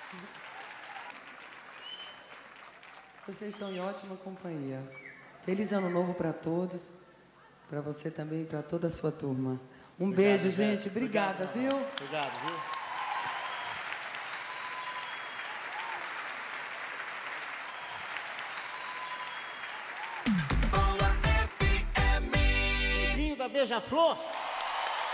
Vocês estão em ótima companhia. Feliz Ano Novo para todos. Para você também e para toda a sua turma. Um beijo, gente. Obrigada, viu? Obrigado, viu? Boa FM. Filhinho da Beija-Flor.